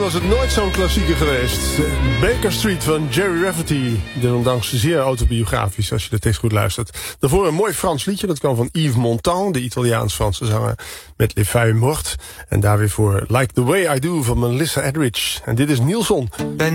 Was het nooit zo'n klassieker geweest. Baker Street van Jerry Rafferty. Desondanks zeer autobiografisch als je de tekst goed luistert. Daarvoor een mooi Frans liedje. Dat kwam van Yves Montand, de Italiaans-Franse zanger. Met Les Feuilles Mortes. En daar weer voor Like the Way I Do van Melissa Etheridge. En dit is Nielson.